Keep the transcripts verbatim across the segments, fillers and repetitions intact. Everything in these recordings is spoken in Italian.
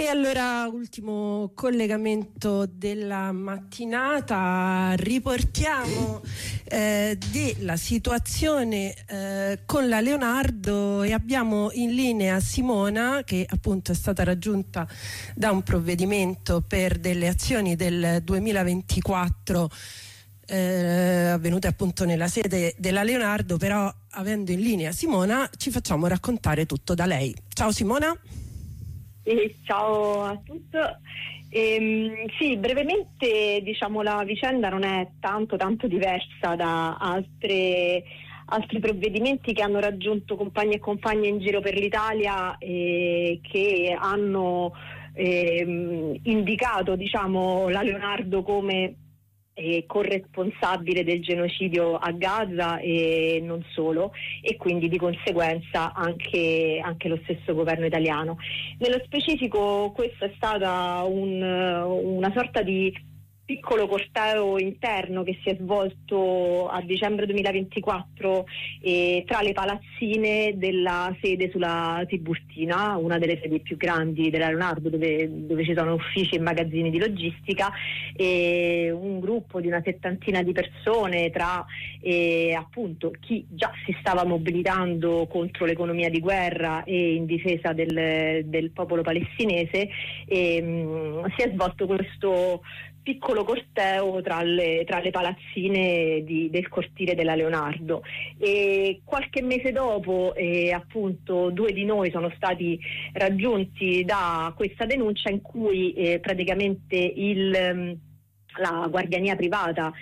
E allora, ultimo collegamento della mattinata, riportiamo eh, della situazione eh, con la Leonardo e abbiamo in linea Simona, che appunto è stata raggiunta da un provvedimento per delle azioni del duemilaventiquattro eh, avvenute appunto nella sede della Leonardo. Però, avendo in linea Simona, ci facciamo raccontare tutto da lei. Ciao Simona. Eh, ciao a tutti. Ehm, sì, brevemente, diciamo, la vicenda non è tanto tanto diversa da altre, altri provvedimenti che hanno raggiunto compagni e compagne in giro per l'Italia e che hanno ehm, indicato, diciamo, la Leonardo come eh, corresponsabile del genocidio a Gaza e non solo, e quindi di conseguenza anche, anche lo stesso governo italiano. Nello specifico questa è stata un, una sorta di piccolo corteo interno che si è svolto a dicembre duemilaventiquattro eh, tra le palazzine della sede sulla Tiburtina, una delle sedi più grandi della Leonardo, dove, dove ci sono uffici e magazzini di logistica, e un gruppo di una settantina di persone, tra eh, appunto chi già si stava mobilitando contro l'economia di guerra e in difesa del, del popolo palestinese. E, mh, si è svolto questo piccolo corteo tra le, tra le palazzine di, del cortile della Leonardo, e qualche mese dopo eh, appunto due di noi sono stati raggiunti da questa denuncia in cui eh, praticamente il la guardiania privata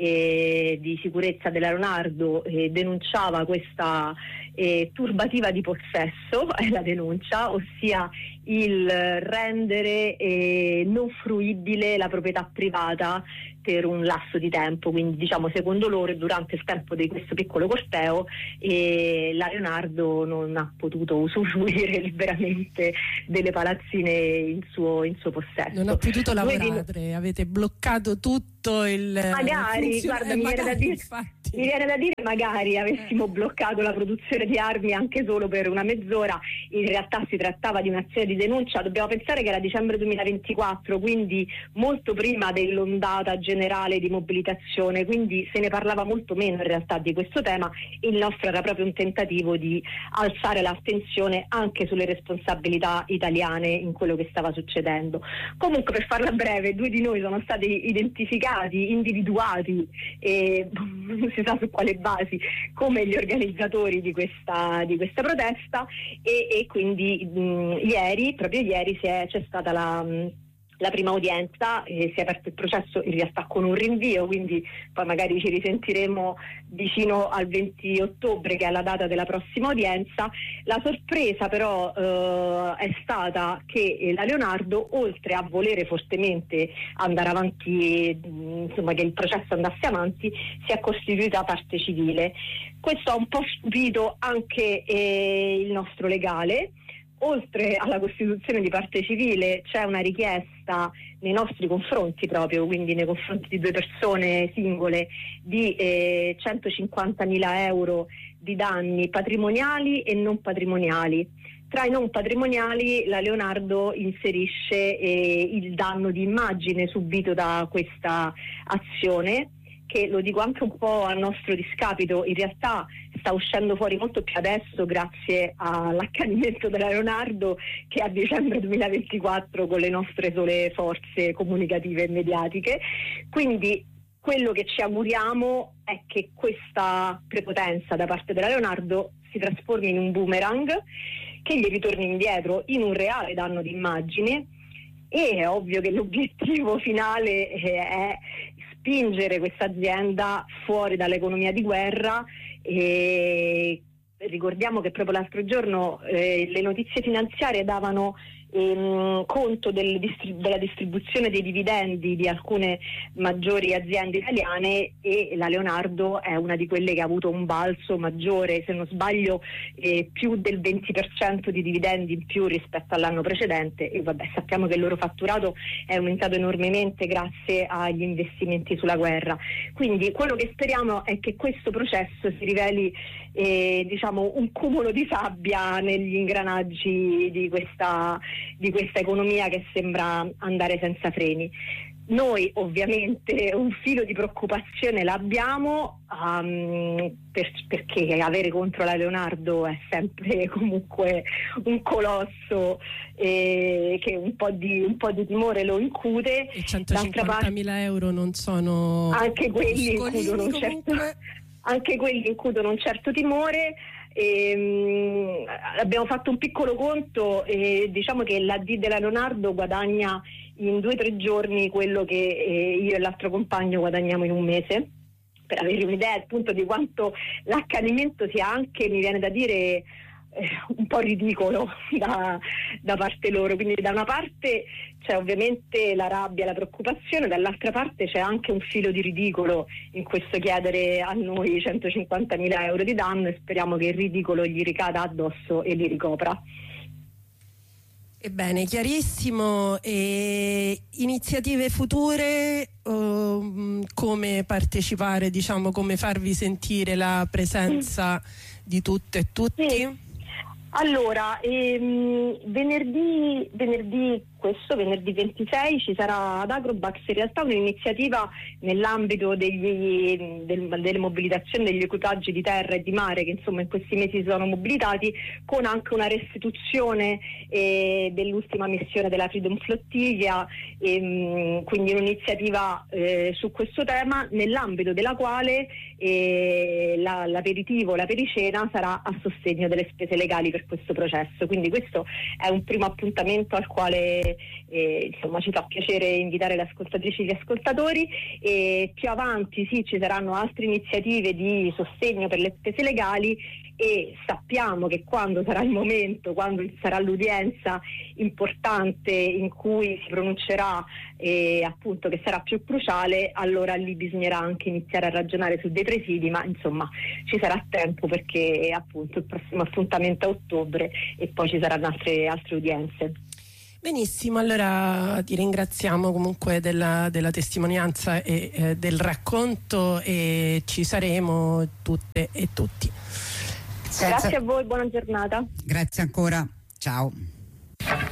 eh, di sicurezza della Leonardo eh, denunciava questa eh, turbativa di possesso, è la denuncia, ossia il rendere eh, non fruibile la proprietà privata per un lasso di tempo. Quindi, diciamo, secondo loro, durante il tempo di questo piccolo corteo eh, la Leonardo non ha potuto usufruire liberamente delle palazzine in suo, in suo possesso. Non ha potuto lavorare, di... avete bloccato tutto il magari, funzione... guarda, eh, mi, magari, viene da dire, infatti. mi viene da dire magari avessimo eh. bloccato la produzione di armi anche solo per una mezz'ora. In realtà si trattava di un'azione di denuncia. Dobbiamo pensare che era dicembre duemilaventiquattro, quindi molto prima dell'ondata generale di mobilitazione, quindi se ne parlava molto meno in realtà di questo tema. Il nostro era proprio un tentativo di alzare l'attenzione anche sulle responsabilità italiane in quello che stava succedendo. Comunque, per farla breve, due di noi sono stati identificati, individuati e non si sa su quale basi, come gli organizzatori di questa, di questa protesta, e, e quindi mh, ieri, proprio ieri, si è, c'è stata la... Mh, la prima udienza, eh, si è aperto il processo in realtà con un rinvio, quindi poi magari ci risentiremo vicino al venti ottobre, che è la data della prossima udienza. La sorpresa però eh, è stata che la Leonardo, oltre a volere fortemente andare avanti, insomma che il processo andasse avanti, si è costituita parte civile. Questo ha un po' stupito anche eh, il nostro legale. Oltre alla costituzione di parte civile c'è una richiesta nei nostri confronti, proprio quindi nei confronti di due persone singole, di eh, centocinquantamila euro di danni patrimoniali e non patrimoniali. Tra i non patrimoniali la Leonardo inserisce eh, il danno di immagine subito da questa azione, che, lo dico anche un po' a nostro discapito, in realtà sta uscendo fuori molto più adesso grazie all'accanimento della Leonardo che a dicembre duemilaventiquattro con le nostre sole forze comunicative e mediatiche. Quindi quello che ci auguriamo è che questa prepotenza da parte della Leonardo si trasformi in un boomerang, che gli ritorni indietro in un reale danno di immagine, e è ovvio che l'obiettivo finale è spingere questa azienda fuori dall'economia di guerra. E ricordiamo che proprio l'altro giorno eh, le notizie finanziarie davano ehm, conto del distri- della distribuzione dei dividendi di alcune maggiori aziende italiane, e la Leonardo è una di quelle che ha avuto un balzo maggiore, se non sbaglio eh, più del venti per cento di dividendi in più rispetto all'anno precedente, e vabbè, sappiamo che il loro fatturato è aumentato enormemente grazie agli investimenti sulla guerra. Quindi quello che speriamo è che questo processo si riveli eh, diciamo un cumulo di sabbia negli ingranaggi di questa di questa economia che sembra andare senza freni. Noi ovviamente un filo di preoccupazione l'abbiamo, um, per, perché avere contro la Leonardo è sempre comunque un colosso eh, che un po' di un po' di timore lo incute. E centocinquantamila euro non sono anche quelli incutono un certo, anche quelli incutono un certo timore. E, abbiamo fatto un piccolo conto e diciamo che l'A D della Leonardo guadagna in due o tre giorni quello che eh, io e l'altro compagno guadagniamo in un mese, per avere un'idea appunto di quanto l'accanimento sia anche, mi viene da dire, eh, un po' ridicolo da, da parte loro. Quindi da una parte c'è ovviamente la rabbia, la preoccupazione, dall'altra parte c'è anche un filo di ridicolo in questo chiedere a noi centocinquantamila euro di danno, e speriamo che il ridicolo gli ricada addosso e li ricopra. Ebbene, chiarissimo. E iniziative future, um, come partecipare, diciamo, come farvi sentire la presenza mm. di tutte e tutti? Sì. Allora, ehm, venerdì, venerdì questo, venerdì ventisei, ci sarà ad Agrobax in realtà un'iniziativa nell'ambito degli, del, delle mobilitazioni degli equipaggi di terra e di mare che insomma in questi mesi si sono mobilitati, con anche una restituzione eh, dell'ultima missione della Freedom Flottiglia, ehm, quindi un'iniziativa eh, su questo tema, nell'ambito della quale eh, la, l'aperitivo, la pericena sarà a sostegno delle spese legali per questo processo. Quindi questo è un primo appuntamento al quale eh, insomma ci fa piacere invitare le ascoltatrici e gli ascoltatori. E più avanti sì, ci saranno altre iniziative di sostegno per le spese legali, e sappiamo che quando sarà il momento, quando sarà l'udienza importante in cui si pronuncerà eh, appunto che sarà più cruciale, allora lì bisognerà anche iniziare a ragionare su dei presidi, ma insomma ci sarà tempo, perché appunto il prossimo appuntamento è a ottobre e poi ci saranno altre, altre udienze. Benissimo, allora ti ringraziamo comunque della, della testimonianza e eh, del racconto, e ci saremo tutte e tutti. Grazie a voi, buona giornata. Grazie ancora, ciao.